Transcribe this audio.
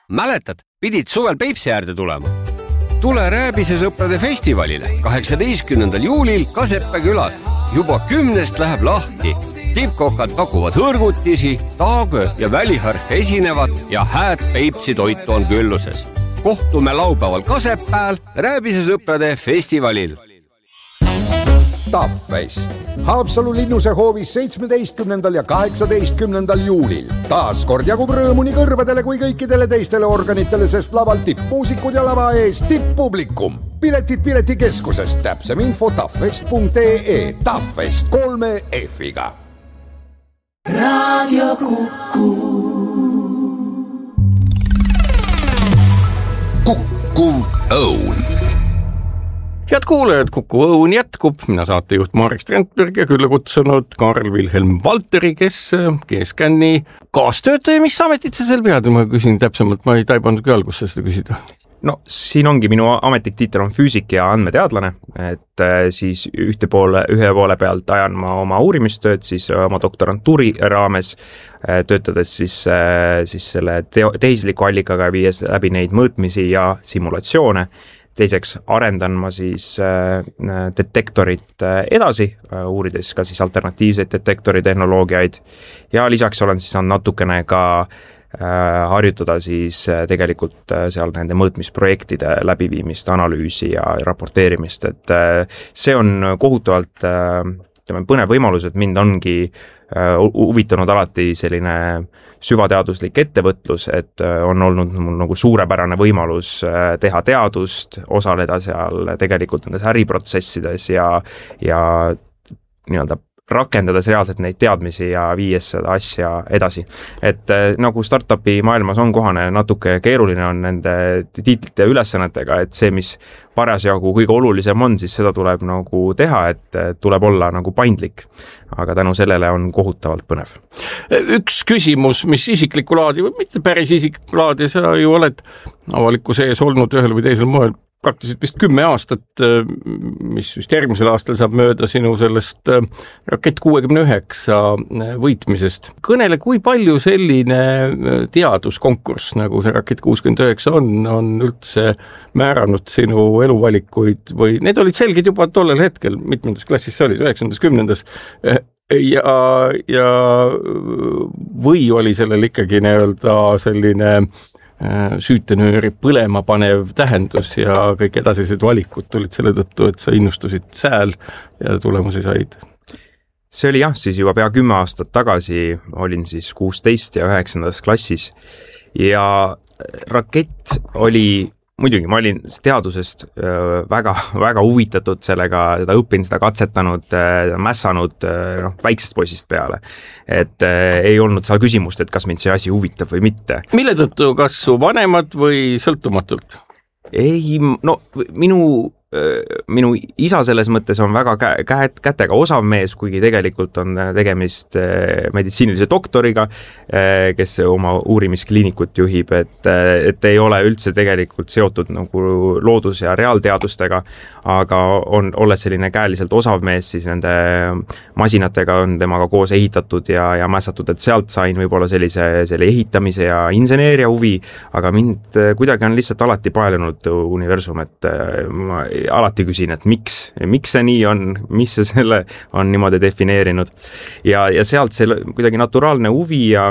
Mäletad, pidid suvel Peipsi äärde tulema. Tule Rääbise sõprade festivalile 18. juulil Kaseppe külas. Juba 10 läheb lahti. Tippkokad pakuvad hõrgutisi, taagö ja väliharf esinevad ja hääd Peipsi toitu on külluses. Kohtume laupäeval Kasepääl Rääbise sõprade festivalil. Taffest. Haapsalu linnuse hoovis 17. ja 18. juulil. Taas kord jagub rõõmu nii kõrvadele kui kõikidele teistele organitele, sest laval tippmuusikud ja lava ees tipppublikum. Piletid piletikeskusest, täpsem info taffest.ee. Taffest 3 F-iga. Radio Kuku. Kukkuv õun. Head kuulajad, Kuku õun jätkub. Mina saatejuht Marek Strandberg ja külla kutsunud Karl-Wilhelm Valteri, kes GSCAN-i kaastöötaja. Mis ametit sa seal pead? Ma küsin täpsemalt, ma ei taibanud küll alguses seda küsida. No siin ongi minu ametlik tiitel on füüsik ja andmeteadlane, et siis ühe poole pealt ajan ma oma uurimistööd, siis oma doktorantuuri raames, töötades siis selle tehisliku allikaga viies läbi neid mõõtmisi ja simulatsioone. Teiseks arendan ma siis detektorit edasi, uurides ka siis alternatiivseid detektori tehnoloogiaid ja lisaks olen siis natukene ka harjutada siis tegelikult seal nende mõõtmisprojektide läbiviimist, analüüsi ja raporteerimist, et see on kohutavalt põnev võimalus, et mind ongi huvitanud alati selline süvateaduslik ettevõtlus, et on olnud mul nagu suurepärane võimalus teha teadust, osaleda seal tegelikult nendes äriprotsessides ja nii-öelda rakendades reaalselt neid teadmisi ja viies seda asja edasi. Et nagu startupi maailmas on kohane, natuke keeruline on nende tiitlite ülesannetega, et see, mis parasjagu kõige olulisem on, siis seda tuleb nagu teha, et tuleb olla nagu paindlik. Aga tänu sellele on kohutavalt põnev. Üks küsimus, mis isiklikku laadi, või mitte päris isiklikku laadi, sa ju oled avaliku sees olnud ühel või teisel moel praktiliselt vist 10 aastat, mis vist järgmisel aastal saab mööda sinu sellest Rakett 69 võitmisest. Kõnele, kui palju selline teaduskonkurss, nagu see Rakett 69 on üldse määranud sinu eluvalikuid või need olid selged juba tollel hetkel, mitmendas klassis see oli, 9. 10. Ja või oli sellel ikkagi nii-öelda selline süütenööri põlema panev tähendus ja kõik edasised valikud tulid selle tõttu, et sa innustusid sääl ja tulemusi said? See oli jah, siis juba pea 10 aastat tagasi, olin siis 16 ja 9. klassis ja Rakett oli, muidugi ma olin teadusest väga, väga huvitatud sellega, seda õppinud, seda katsetanud, mässanud väiksest poisist peale. Et ei olnud seal küsimust, et kas mind see asi huvitab või mitte. Mille tõttu, kas su vanemad või sõltumatult? Ei, no minu isa selles mõttes on väga kätega osav mees, kuigi tegelikult on tegemist meditsiinilise doktoriga, kes oma uurimiskliinikut juhib, et ei ole üldse tegelikult seotud nagu loodus- ja reaalteadustega, aga olles selline käeliselt osav mees, siis nende masinatega on temaga koos ehitatud ja mässatud, et sealt sain võib-olla selle ehitamise ja inseneeria huvi, aga mind kuidagi on lihtsalt alati paelunud universum, et ma alati küsin, et miks see nii on, mis see selle on niimoodi defineerinud ja sealt see kuidagi naturaalne huvi ja